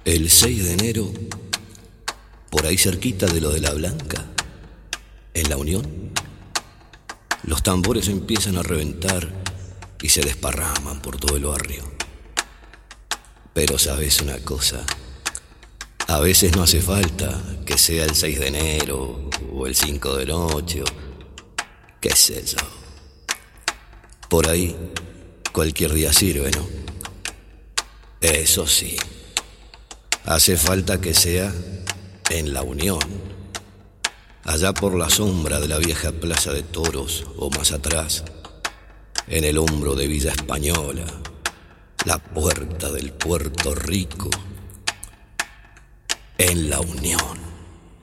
El 6 de enero, por ahí cerquita de lo de la Blanca, en la Unión, los tambores empiezan a reventar y se desparraman por todo el barrio. Pero sabes una cosa, a veces no hace falta que sea el 6 de enero o el 5 de noche o qué sé yo. Por ahí cualquier día sirve, ¿no? Eso sí, hace falta que sea en la Unión, allá por la sombra de la vieja plaza de toros o más atrás, en el hombro de Villa Española, la puerta del Puerto Rico, en la Unión.